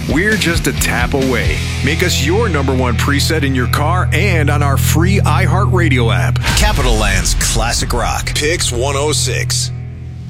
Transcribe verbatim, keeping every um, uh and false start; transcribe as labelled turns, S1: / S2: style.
S1: We're just a tap away. Make us your number one preset in your car and on our free iHeartRadio app.
S2: Capital Land's Classic Rock. Pix one oh six.